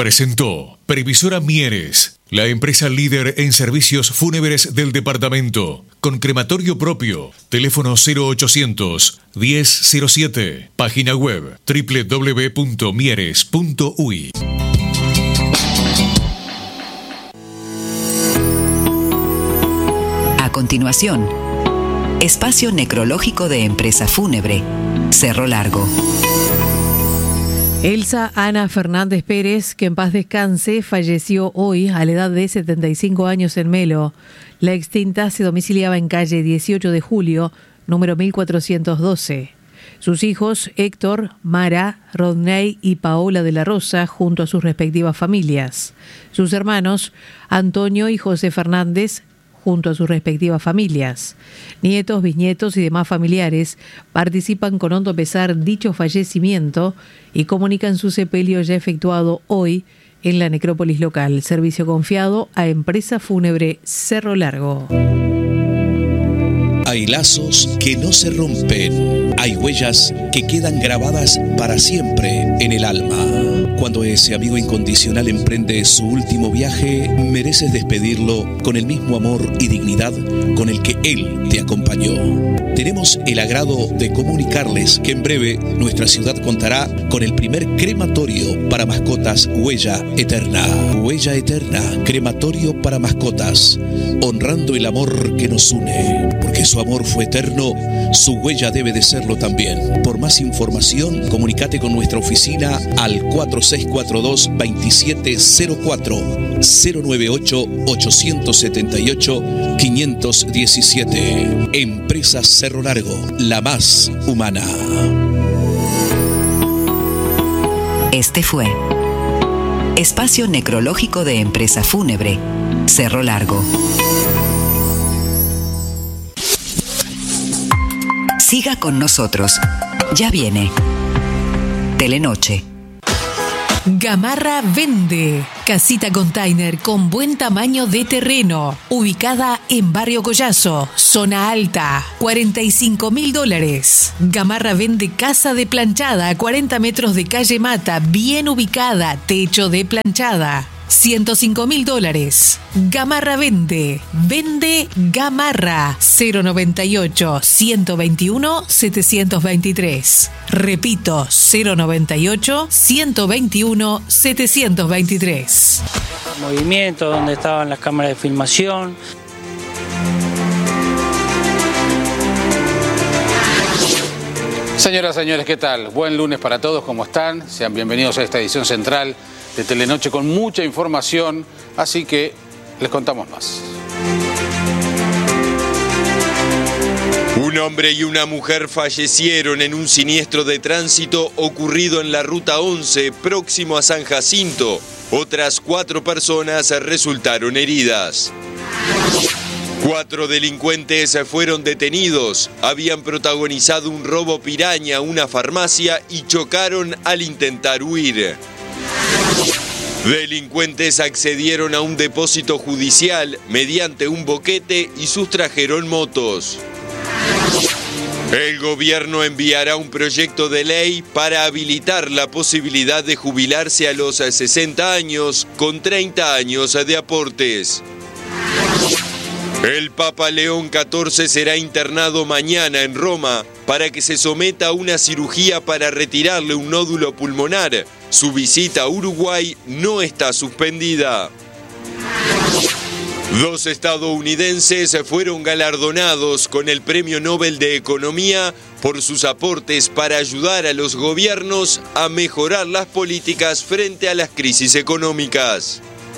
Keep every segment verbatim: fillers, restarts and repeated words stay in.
presentó Previsora Mieres, la empresa líder en servicios fúnebres del departamento, con crematorio propio. Teléfono cero ochocientos, diez cero siete. Página web doble u doble u doble u punto mieres punto u y. A continuación, espacio necrológico de empresa fúnebre, Cerro Largo. Elsa Ana Fernández Pérez, que en paz descanse, falleció hoy a la edad de setenta y cinco años en Melo. La extinta se domiciliaba en calle dieciocho de julio, número mil cuatrocientos doce. Sus hijos, Héctor, Mara, Rodney y Paola de la Rosa, junto a sus respectivas familias. Sus hermanos, Antonio y José Fernández, junto a sus respectivas familias. Nietos, bisnietos y demás familiares participan con hondo pesar dicho fallecimiento y comunican su sepelio ya efectuado hoy en la necrópolis local. Servicio confiado a Empresa Fúnebre Cerro Largo. Hay lazos que no se rompen. Hay huellas que quedan grabadas para siempre en el alma. Cuando ese amigo incondicional emprende su último viaje, mereces despedirlo con el mismo amor y dignidad con el que él te acompañó. Tenemos el agrado de comunicarles que en breve nuestra ciudad contará con el primer crematorio para mascotas Huella Eterna. Huella Eterna, crematorio para mascotas, honrando el amor que nos une. Porque su amor fue eterno, su huella debe de serlo también. Por más información, comunícate con nuestra oficina al cuatro seis cuatro dos, dos siete cero cuatro, cero nueve ocho, ocho siete ocho, cinco uno siete. Empresa Cerro Largo, la más humana. Este fue espacio necrológico de empresa fúnebre, Cerro Largo. Siga con nosotros. Ya viene Telenoche. Gamarra vende. Casita container con buen tamaño de terreno. Ubicada en Barrio Collazo, zona alta. cuarenta y cinco mil dólares. Gamarra vende casa de planchada a cuarenta metros de calle Mata. Bien ubicada. Techo de planchada. ciento cinco mil dólares. Gamarra vende. Vende Gamarra. cero noventa y ocho, ciento veintiuno, setecientos veintitrés. Repito, cero noventa y ocho, ciento veintiuno, setecientos veintitrés. Movimiento donde estaban las cámaras de filmación. Señoras, señores, ¿qué tal? Buen lunes para todos, ¿cómo están? Sean bienvenidos a esta edición central de Telenoche con mucha información, así que les contamos más. Un hombre y una mujer fallecieron en un siniestro de tránsito ocurrido en la Ruta once, próximo a San Jacinto. Otras cuatro personas resultaron heridas. Cuatro delincuentes fueron detenidos. Habían protagonizado un robo piraña a una farmacia y chocaron al intentar huir. Delincuentes accedieron a un depósito judicial mediante un boquete y sustrajeron motos. El gobierno enviará un proyecto de ley para habilitar la posibilidad de jubilarse a los sesenta años con treinta años de aportes. El Papa León catorce será internado mañana en Roma para que se someta a una cirugía para retirarle un nódulo pulmonar. Su visita a Uruguay no está suspendida. Dos estadounidenses fueron galardonados con el Premio Nobel de Economía por sus aportes para ayudar a los gobiernos a mejorar las políticas frente a las crisis económicas.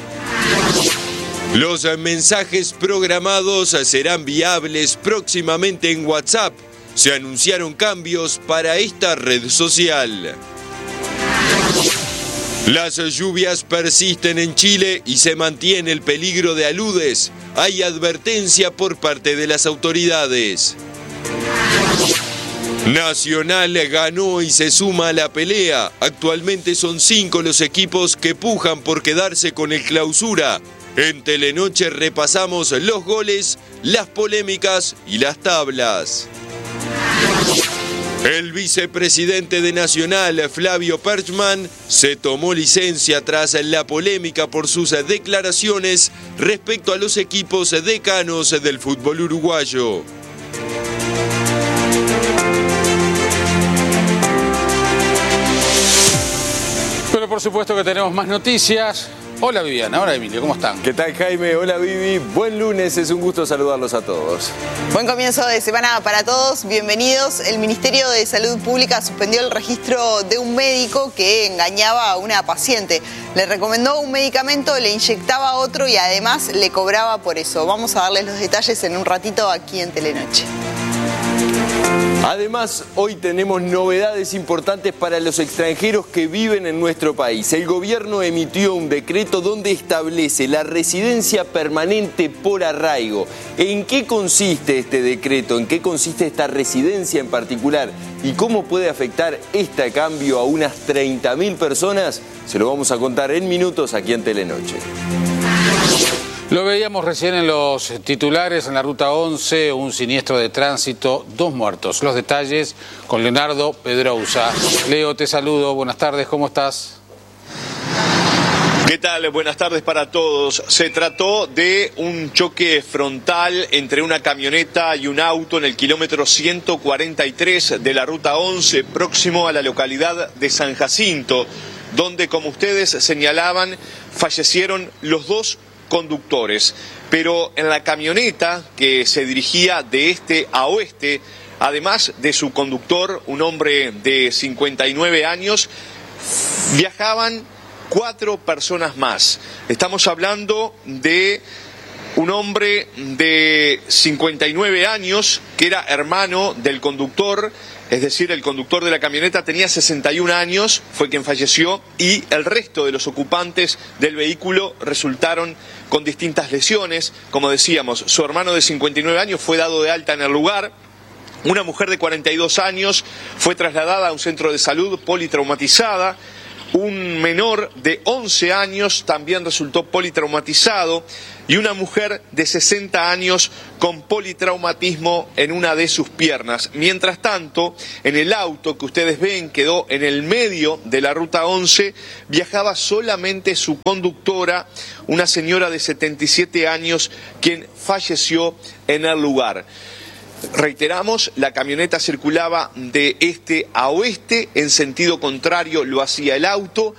Los mensajes programados serán viables próximamente en WhatsApp. Se anunciaron cambios para esta red social. Las lluvias persisten en Chile y se mantiene el peligro de aludes. Hay advertencia por parte de las autoridades. Nacional ganó y se suma a la pelea. Actualmente son cinco los equipos que pujan por quedarse con el clausura. En Telenoche repasamos los goles, las polémicas y las tablas. El vicepresidente de Nacional, Flavio Perchman, se tomó licencia tras la polémica por sus declaraciones respecto a los equipos decanos del fútbol uruguayo. Pero por supuesto que tenemos más noticias. Hola Viviana, hola Emilio, ¿cómo están? ¿Qué tal Jaime? Hola Vivi, buen lunes, es un gusto saludarlos a todos. Buen comienzo de semana para todos, bienvenidos. El Ministerio de Salud Pública suspendió el registro de un médico que engañaba a una paciente. Le recomendó un medicamento, le inyectaba otro y además le cobraba por eso. Vamos a darles los detalles en un ratito aquí en Telenoche. Además, hoy tenemos novedades importantes para los extranjeros que viven en nuestro país. El gobierno emitió un decreto donde establece la residencia permanente por arraigo. ¿En qué consiste este decreto? ¿En qué consiste esta residencia en particular? ¿Y cómo puede afectar este cambio a unas treinta mil personas? Se lo vamos a contar en minutos aquí en Telenoche. Lo veíamos recién en los titulares, en la ruta once, un siniestro de tránsito, dos muertos. Los detalles con Leonardo Pedrousa. Leo, te saludo, buenas tardes, ¿cómo estás? ¿Qué tal? Buenas tardes para todos. Se trató de un choque frontal entre una camioneta y un auto en el kilómetro ciento cuarenta y tres de la ruta once, próximo a la localidad de San Jacinto, donde, como ustedes señalaban, fallecieron los dos conductores, pero en la camioneta que se dirigía de este a oeste, además de su conductor, un hombre de cincuenta y nueve años, viajaban cuatro personas más. Estamos hablando de un hombre de cincuenta y nueve años que era hermano del conductor, es decir, el conductor de la camioneta tenía sesenta y un años, fue quien falleció, y el resto de los ocupantes del vehículo resultaron con distintas lesiones. Como decíamos, su hermano de cincuenta y nueve años fue dado de alta en el lugar. Una mujer de cuarenta y dos años fue trasladada a un centro de salud politraumatizada. Un menor de once años también resultó politraumatizado y una mujer de sesenta años con politraumatismo en una de sus piernas. Mientras tanto, en el auto que ustedes ven quedó en el medio de la ruta once, viajaba solamente su conductora, una señora de setenta y siete años, quien falleció en el lugar. Reiteramos, la camioneta circulaba de este a oeste, en sentido contrario lo hacía el auto.